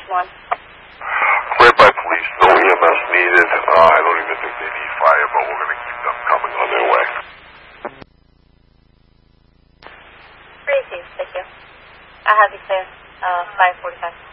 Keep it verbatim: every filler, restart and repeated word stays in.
one. Cleared by police, no E M S needed. Uh, I don't even think they need fire, but we're going to keep them coming on their way. Thank you. Thank you. I have you clear. Uh, five forty-five.